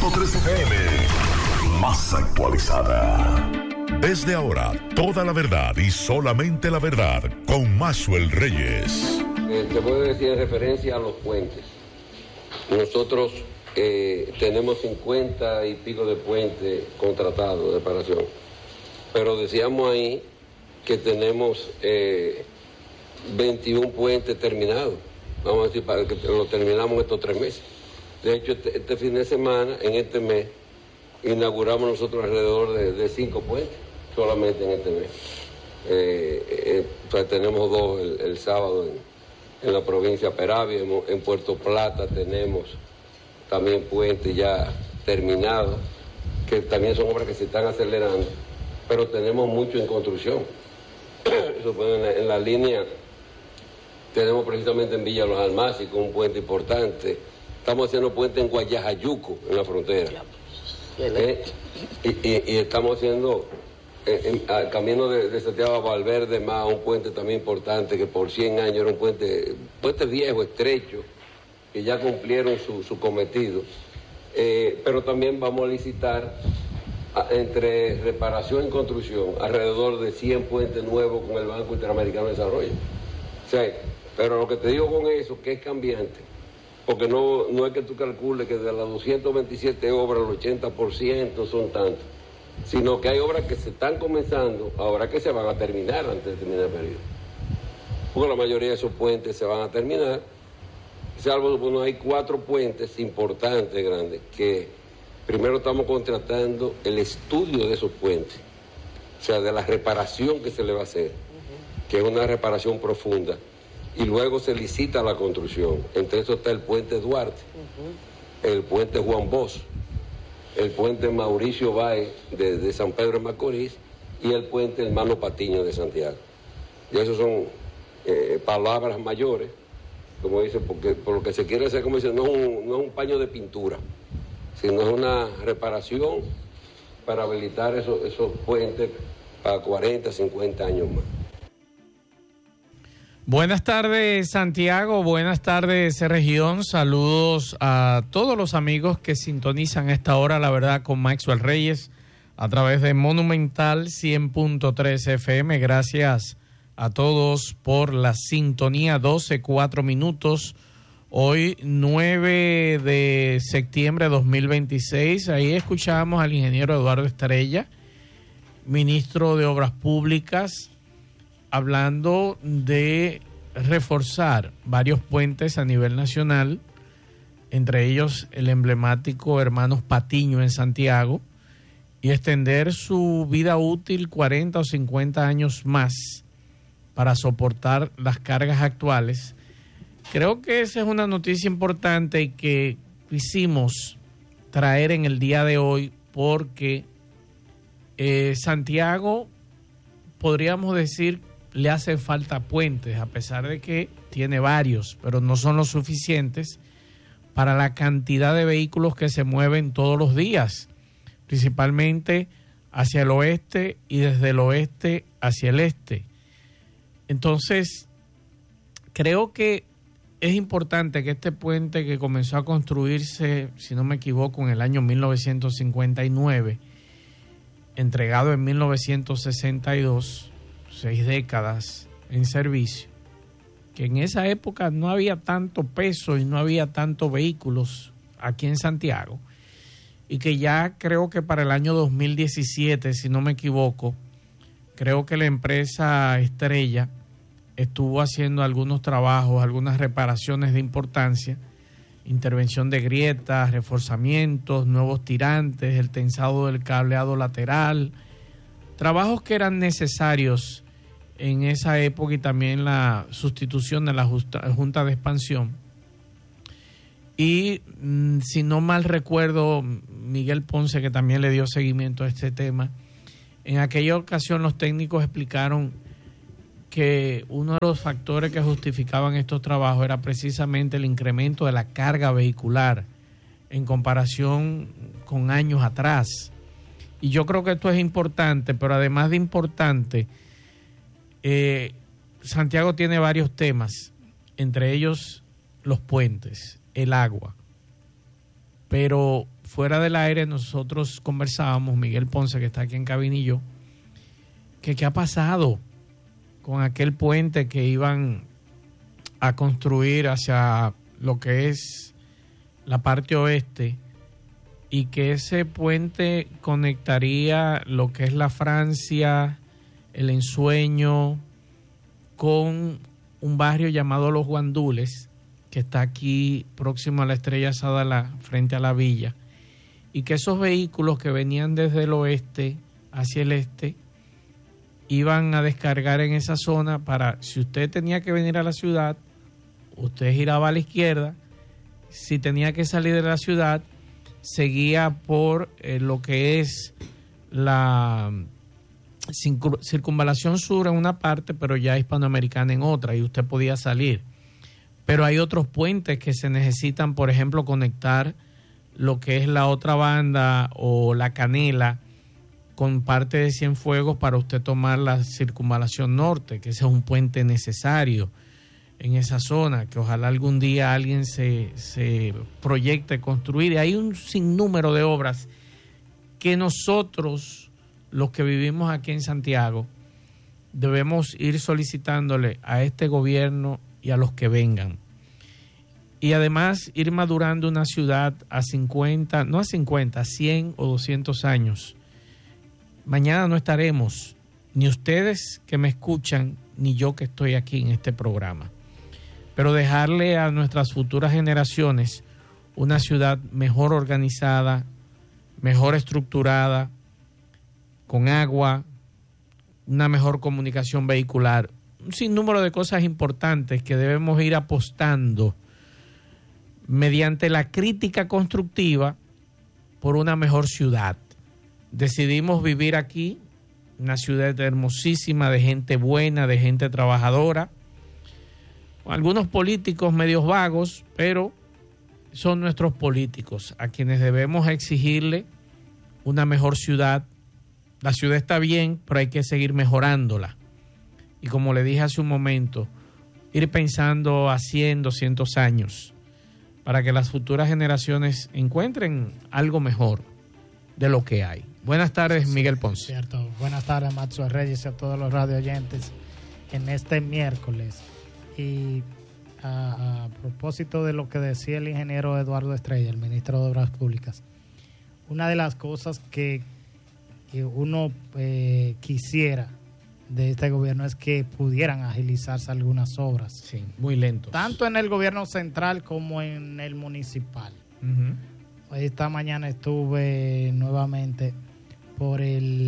100.3 FM, más actualizada. Desde ahora, toda la verdad y solamente la verdad con Maxwell Reyes. Te voy a decir en referencia a los puentes. Nosotros tenemos 50 y pico de puentes contratados de reparación, pero decíamos ahí que tenemos 21 puentes terminados. Vamos a decir, para que lo terminamos estos 3 meses. De hecho, este fin de semana, en este mes, inauguramos nosotros alrededor de 5 puentes, solamente en este mes. Pues tenemos 2 el sábado en la provincia de Peravia, en Puerto Plata tenemos también puentes ya terminados, que también son obras que se están acelerando, pero tenemos mucho en construcción. En la línea tenemos precisamente en Villa Los Almácigos un puente importante. Estamos haciendo puente en Guayajayuco, en la frontera. Y estamos haciendo al camino de Santiago a Valverde más un puente también importante, que por 100 años era un puente viejo, estrecho, que ya cumplieron su cometido. Pero también vamos a licitar entre reparación y construcción alrededor de 100 puentes nuevos con el Banco Interamericano de Desarrollo. O sea, pero lo que te digo con eso, que es cambiante, porque no es que tú calcules que de las 227 obras el 80% son tantas, sino que hay obras que se están comenzando, ahora que se van a terminar antes de terminar el periodo. Porque la mayoría de esos puentes se van a terminar, salvo bueno, hay 4 puentes importantes, grandes, que primero estamos contratando el estudio de esos puentes, o sea, de la reparación que se le va a hacer, que es una reparación profunda, y luego se licita la construcción. Entre eso está el puente Duarte, el puente Juan Bosch, el puente Mauricio Báez de San Pedro de Macorís y el puente Hermano Patiño de Santiago. Y esos son palabras mayores, como dice, porque por lo que se quiere hacer, como dice, no es un paño de pintura, sino es una reparación para habilitar esos puentes para 40, 50 años más. Buenas tardes, Santiago. Buenas tardes, región. Saludos a todos los amigos que sintonizan a esta hora, la verdad, con Maxwell Reyes a través de Monumental 100.3 FM. Gracias a todos por la sintonía. 12:04 minutos. Hoy, 9 de septiembre de 2026. Ahí escuchamos al ingeniero Eduardo Estrella, ministro de Obras Públicas, hablando de reforzar varios puentes a nivel nacional, entre ellos el emblemático Hermanos Patiño en Santiago, y extender su vida útil 40 o 50 años más para soportar las cargas actuales. Creo que esa es una noticia importante y que quisimos traer en el día de hoy porque Santiago, podríamos decir, le hace falta puentes, a pesar de que tiene varios, pero no son los suficientes para la cantidad de vehículos que se mueven todos los días, principalmente hacia el oeste y desde el oeste hacia el este. Entonces, creo que es importante que este puente, que comenzó a construirse, si no me equivoco, en el año 1959, entregado en 1962, 6 décadas en servicio, que en esa época no había tanto peso y no había tantos vehículos aquí en Santiago, y que ya creo que para el año 2017, si no me equivoco, creo que la empresa Estrella estuvo haciendo algunos trabajos, algunas reparaciones de importancia, intervención de grietas, reforzamientos, nuevos tirantes, el tensado del cableado lateral, trabajos que eran necesarios en esa época, y también la sustitución de la Junta de Expansión. Y si no mal recuerdo, Miguel Ponce, que también le dio seguimiento a este tema, en aquella ocasión los técnicos explicaron que uno de los factores que justificaban estos trabajos era precisamente el incremento de la carga vehicular en comparación con años atrás. Y yo creo que esto es importante, pero además de importante, Santiago tiene varios temas, entre ellos los puentes, el agua. Pero fuera del aire nosotros conversábamos, Miguel Ponce, que está aquí en cabina, y yo, que qué ha pasado con aquel puente que iban a construir hacia lo que es la parte oeste, y que ese puente conectaría lo que es la Francia, el Ensueño, con un barrio llamado Los Guandules, que está aquí próximo a la Estrella Sadalá, frente a la villa, y que esos vehículos que venían desde el oeste hacia el este iban a descargar en esa zona para, si usted tenía que venir a la ciudad, usted giraba a la izquierda, si tenía que salir de la ciudad, seguía por lo que es la circunvalación sur en una parte, pero ya hispanoamericana en otra, y usted podía salir. Pero hay otros puentes que se necesitan, por ejemplo, conectar lo que es la otra banda o la Canela con parte de Cienfuegos para usted tomar la circunvalación norte, que ese es un puente necesario en esa zona, que ojalá algún día alguien se proyecte construir. Y hay un sinnúmero de obras que nosotros, los que vivimos aquí en Santiago, debemos ir solicitándole a este gobierno y a los que vengan. Y además ir madurando una ciudad a 50, no a 50, a 100 o 200 años. Mañana no estaremos, ni ustedes que me escuchan, ni yo que estoy aquí en este programa. Pero dejarle a nuestras futuras generaciones una ciudad mejor organizada, mejor estructurada, con agua, una mejor comunicación vehicular, un sinnúmero de cosas importantes que debemos ir apostando mediante la crítica constructiva por una mejor ciudad. Decidimos vivir aquí, una ciudad hermosísima, de gente buena, de gente trabajadora, algunos políticos medios vagos, pero son nuestros políticos a quienes debemos exigirle una mejor ciudad. La ciudad está bien, pero hay que seguir mejorándola. Y como le dije hace un momento, ir pensando a 100, 200 años para que las futuras generaciones encuentren algo mejor de lo que hay. Buenas tardes, Miguel Ponce. Cierto. Buenas tardes, Maxwell Reyes, y a todos los radio oyentes en este miércoles. Y a propósito de lo que decía el ingeniero Eduardo Estrella, el ministro de Obras Públicas, una de las cosas que uno quisiera de este gobierno es que pudieran agilizarse algunas obras. Sí, muy lentos. Tanto en el gobierno central como en el municipal. Uh-huh. Esta mañana estuve nuevamente por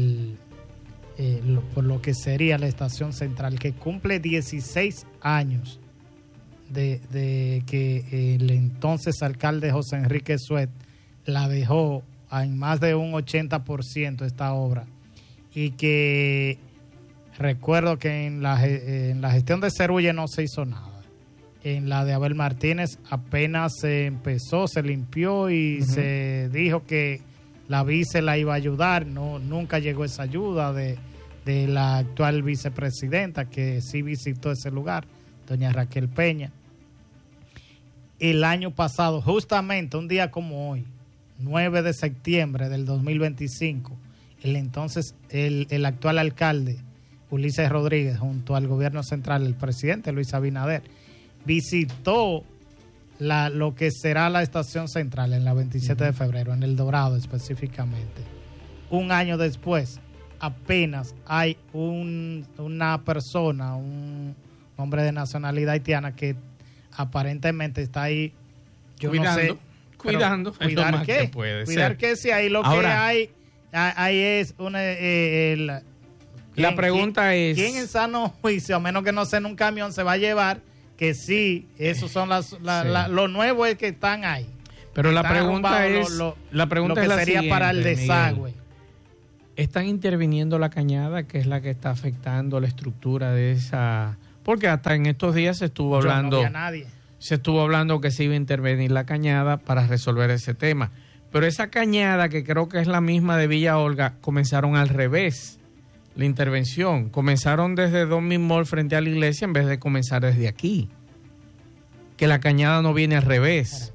por lo que sería la estación central, que cumple 16 años de que el entonces alcalde José Enrique Suet la dejó en más de un 80% esta obra, y que recuerdo que en la gestión de Cerulle no se hizo nada. En la de Abel Martínez apenas se empezó, se limpió y se dijo que la vice la iba a ayudar. No, nunca llegó esa ayuda de la actual vicepresidenta, que sí visitó ese lugar, doña Raquel Peña. El año pasado, justamente un día como hoy, 9 de septiembre del 2025, el actual alcalde Ulises Rodríguez, junto al gobierno central, el presidente Luis Abinader, visitó lo que será la estación central en la 27 de febrero, en El Dorado específicamente. Un año después, apenas hay una persona, un hombre de nacionalidad haitiana, que aparentemente está ahí, yo cuidando, no sé. Cuidando. ¿Cuidar qué? ¿Cuidar qué? Si ahí lo ahora, que hay es una... la pregunta es... ¿Quién en sano juicio, a menos que no sea en un camión, se va a llevar que sí, esos son lo nuevo es que están ahí? Pero la pregunta es... la pregunta es la sería siguiente, para el desagüe. Miguel. ¿Están interviniendo la cañada, que es la que está afectando la estructura de esa...? Porque hasta en estos días se estuvo hablando... No había nadie. Se estuvo hablando que se iba a intervenir la cañada para resolver ese tema. Pero esa cañada, que creo que es la misma de Villa Olga, comenzaron al revés la intervención. Comenzaron desde Don Mimol frente a la iglesia en vez de comenzar desde aquí. Que la cañada no viene al revés.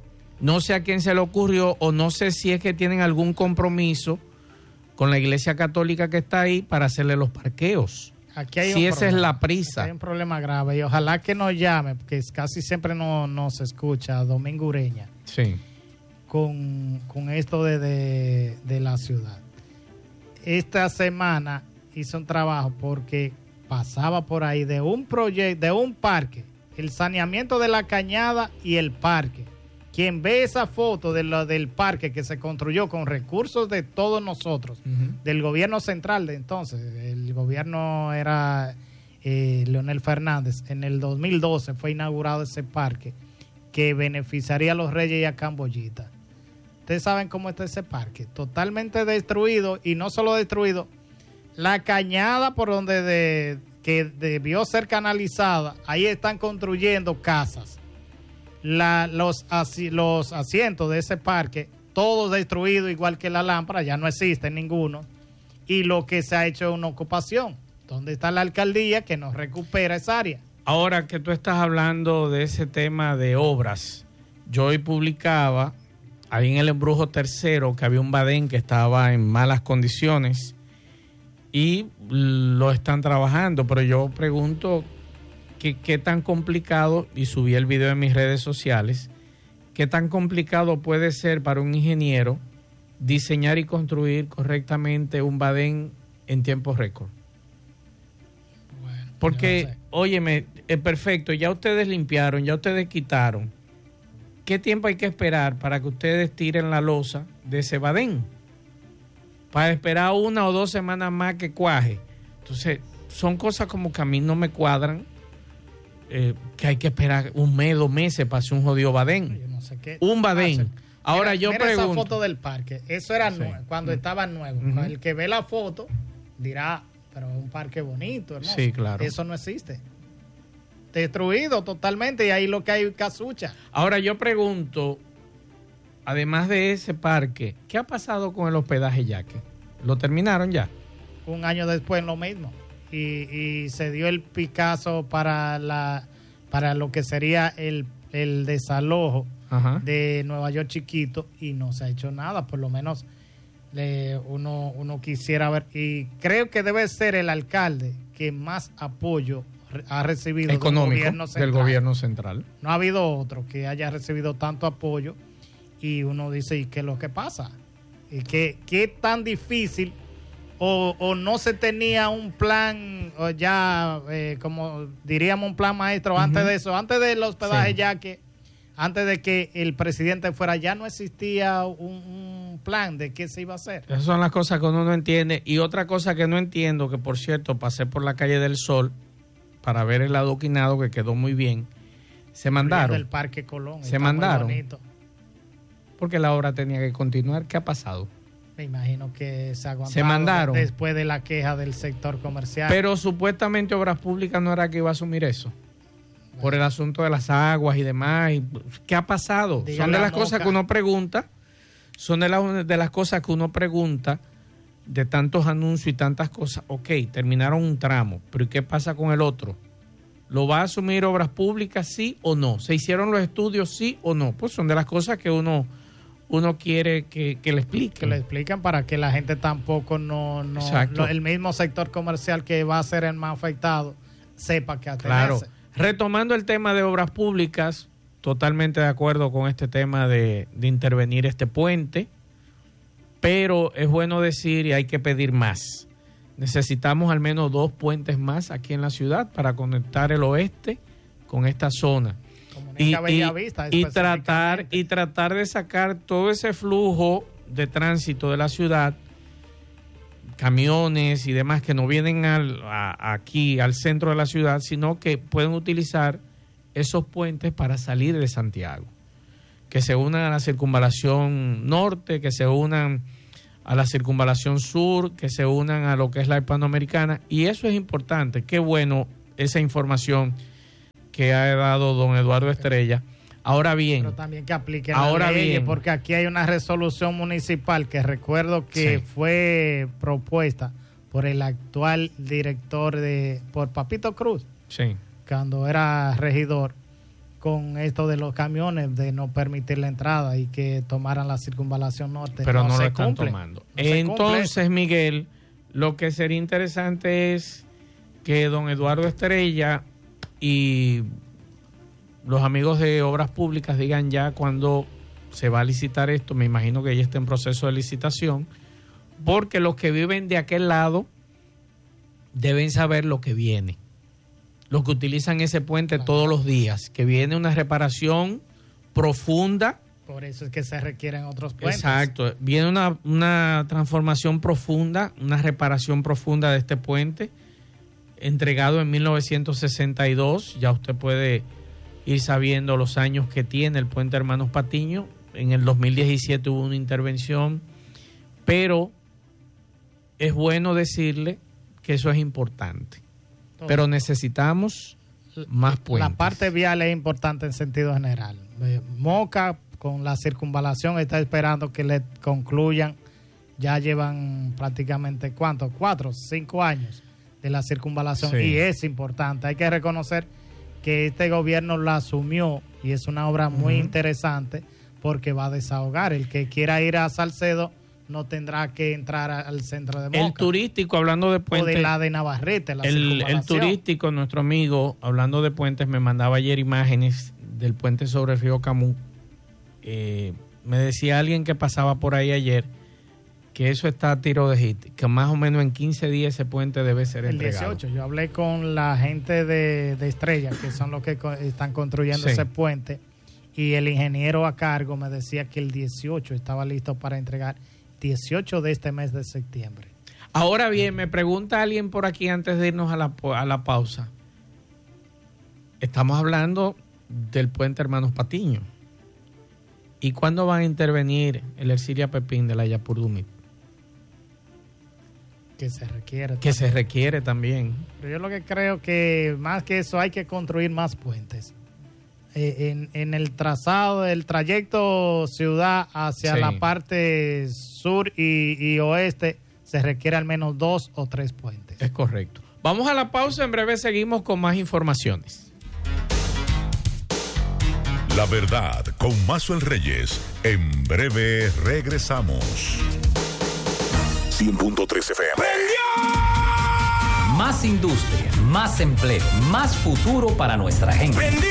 No sé a quién se le ocurrió o no sé si es que tienen algún compromiso con la iglesia católica que está ahí para hacerle los parqueos. Aquí hay si un esa problema, es la prisa. hay un problema grave y ojalá que nos llame, porque casi siempre no se escucha, Domingo Ureña, Sí. con esto de la ciudad. Esta semana hizo un trabajo porque pasaba por ahí de un proyecto, de un parque, el saneamiento de la cañada y el parque. Quien ve esa foto del parque que se construyó con recursos de todos nosotros, del gobierno central de entonces, el gobierno era Leonel Fernández, en el 2012 fue inaugurado ese parque que beneficiaría a los Reyes y a Camboyita. Ustedes saben cómo está ese parque, totalmente destruido, y no solo destruido, la cañada por donde que debió ser canalizada, ahí están construyendo casas. Los asientos de ese parque, todos destruidos, igual que la lámpara, ya no existen ninguno. Y lo que se ha hecho es una ocupación. ¿Dónde está la alcaldía que nos recupera esa área? Ahora que tú estás hablando de ese tema de obras, yo hoy publicaba ahí en el Embrujo Tercero que había un badén que estaba en malas condiciones y lo están trabajando, pero yo pregunto qué tan complicado, y subí el video en mis redes sociales, qué tan complicado puede ser para un ingeniero diseñar y construir correctamente un badén en tiempo récord. Bueno, porque, no sé. óyeme, es perfecto, ya ustedes limpiaron, ya ustedes quitaron. ¿Qué tiempo hay que esperar para que ustedes tiren la losa de ese badén? Para esperar 1 o 2 semanas más que cuaje. Entonces, son cosas como que a mí no me cuadran, que hay que esperar 1 mes, 2 meses para hacer un jodido badén. Yo no sé qué Un badén. hacen. Ahora Mira, yo mira pregunto. esa foto del parque. Eso era Sí. cuando estaba nuevo. El que ve la foto dirá, pero es un parque bonito, hermoso. Sí, claro. Eso no existe. Destruido totalmente, y ahí lo que hay es casucha. Ahora yo pregunto, además de ese parque, ¿qué ha pasado con el hospedaje Yaque? ¿Lo terminaron ya? Un año después lo mismo. Y se dio el Picasso para lo que sería el desalojo Ajá. de Nueva York chiquito, y no se ha hecho nada. Por lo menos uno quisiera ver, y creo que debe ser el alcalde que más apoyo ha recibido Económico del del gobierno central. No ha habido otro que haya recibido tanto apoyo, y uno dice, ¿y qué es lo que pasa? ¿Y qué tan difícil? O no se tenía un plan, o ya, como diríamos, un plan maestro antes de eso, antes del hospedaje, Sí. ya que antes de que el presidente fuera, ya no existía un plan de qué se iba a hacer. Esas son las cosas que uno no entiende. Y otra cosa que no entiendo, que por cierto pasé por la calle del Sol para ver el adoquinado que quedó muy bien. Se mandaron. El Parque Colón. Se está muy mandaron. bonito. Porque la obra tenía que continuar. ¿Qué ha pasado? Me imagino que se aguantaron Se mandaron. después de la queja del sector comercial. Pero supuestamente Obras Públicas no era que iba a asumir eso. Por el asunto de las aguas y demás. ¿Qué ha pasado? Dígale Son de a las cosas Moca. que uno pregunta. Son de las cosas que uno pregunta, de tantos anuncios y tantas cosas. Ok, terminaron un tramo, pero ¿y qué pasa con el otro? ¿Lo va a asumir Obras Públicas, sí o no? ¿Se hicieron los estudios, sí o no? Pues son de las cosas que uno quiere que le explique. Que le explican para que la gente tampoco Exacto. el mismo sector comercial que va a ser el más afectado sepa que Claro. atenerse. Retomando el tema de Obras Públicas, totalmente de acuerdo con este tema de intervenir este puente, pero es bueno decir y hay que pedir más. Necesitamos al menos 2 puentes más aquí en la ciudad para conectar el oeste con esta zona. Comunica Bellavista, tratar de sacar todo ese flujo de tránsito de la ciudad, camiones y demás que no vienen aquí al centro de la ciudad, sino que pueden utilizar esos puentes para salir de Santiago, que se unan a la circunvalación norte, que se unan a la circunvalación sur, que se unan a lo que es la hispanoamericana, y eso es importante. Qué bueno esa información que ha dado don Eduardo Estrella. Ahora bien, pero también que apliquen ahora las leyes, bien, porque aquí hay una resolución municipal que recuerdo que Sí. fue propuesta por el actual director por Papito Cruz, sí, cuando era regidor, con esto de los camiones, de no permitir la entrada y que tomaran la circunvalación norte. Pero no se lo están cumple. tomando. No se Entonces, cumple. Miguel, lo que sería interesante es que don Eduardo Estrella y los amigos de Obras Públicas digan ya cuándo se va a licitar esto. Me imagino que ya está en proceso de licitación, porque los que viven de aquel lado deben saber lo que viene. Los que utilizan ese puente todos los días, que viene una reparación profunda. Por eso es que se requieren otros puentes. Exacto, viene una transformación profunda, una reparación profunda de este puente, entregado en 1962. Ya usted puede ir sabiendo los años que tiene el puente Hermanos Patiño. En el 2017 hubo una intervención, pero es bueno decirle que eso es importante. Pero necesitamos más puentes. La parte vial es importante en sentido general. Moca, con la circunvalación, está esperando que le concluyan. Ya llevan prácticamente, ¿cuánto? 4, 5 años de la circunvalación. Sí. Y es importante. Hay que reconocer que este gobierno la asumió y es una obra muy interesante porque va a desahogar. El que quiera ir a Salcedo no tendrá que entrar al centro de Moca. El turístico, hablando de puentes. O de la de Navarrete, la El circunvalación. turístico, nuestro amigo, hablando de puentes, me mandaba ayer imágenes del puente sobre el río Camus. Me decía alguien que pasaba por ahí ayer que eso está a tiro de hit, que más o menos en 15 días ese puente debe ser el entregado. 18, yo hablé con la gente de Estrella, que son los que están construyendo Sí. ese puente, y el ingeniero a cargo me decía que el 18 estaba listo para entregar, 18 de este mes de septiembre. Ahora bien, me pregunta alguien por aquí antes de irnos a la pausa. Estamos hablando del puente Hermanos Patiño. ¿Y cuándo van a intervenir el Ercilia Pepín de la Yapurdumit? Que se requiere. Que se requiere también. Pero yo lo que creo que más que eso hay que construir más puentes. En el trazado del trayecto ciudad hacia Sí. la parte sur y oeste se requiere al menos 2 o 3 puentes. Es correcto. Vamos a la pausa, en breve seguimos con más informaciones. La verdad con Maxwell Reyes. En breve regresamos. 100.3 FM. Más industria, más empleo, más futuro para nuestra gente.